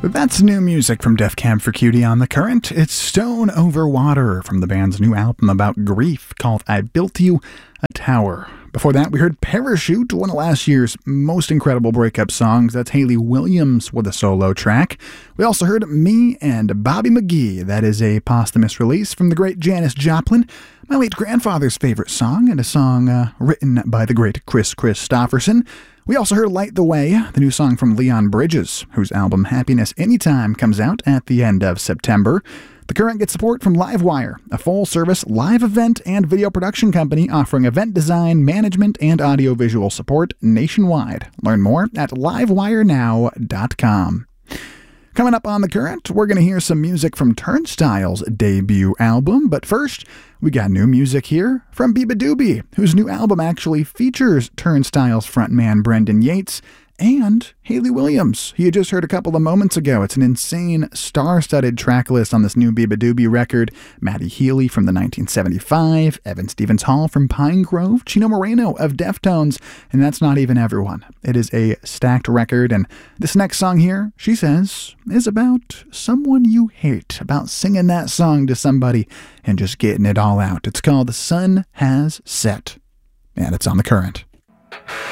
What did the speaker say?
That's new music from Def Cab for Cutie on The Current. It's Stone Over Water from the band's new album about grief called I Built You a Tower. Before that, we heard Parachute, one of last year's most incredible breakup songs. That's Hayley Williams with a solo track. We also heard Me and Bobby McGee. That is a posthumous release from the great Janis Joplin, my late grandfather's favorite song, and a song written by the great Chris Christopherson. We also heard Light the Way, the new song from Leon Bridges, whose album Happiness Anytime comes out at the end of September. The Current gets support from Livewire, a full-service live event and video production company offering event design, management, and audiovisual support nationwide. Learn more at livewirenow.com. Coming up on The Current, we're going to hear some music from Turnstile's debut album, but first, we got new music here from beabadoobee, whose new album actually features Turnstile's frontman Brendan Yates and Hayley Williams, who you just heard a couple of moments ago. It's an insane, star-studded track list on this new beabadoobee record. Matty Healy from the 1975, Evan Stevens Hall from Pine Grove, Chino Moreno of Deftones, and that's not even everyone. It is a stacked record, and this next song here, she says, is about someone you hate, about singing that song to somebody and just getting it all out. It's called The Sun Has Set, and it's on The Current.